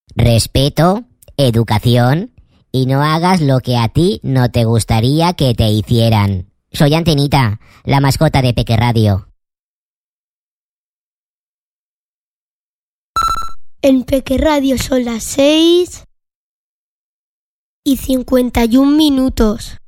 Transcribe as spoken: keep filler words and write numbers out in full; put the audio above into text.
respeto, educación y no hagas lo que a ti no te gustaría que te hicieran. Soy Antenita, la mascota de Peque Radio. En Peque Radio son las seis y cincuenta y un minutos.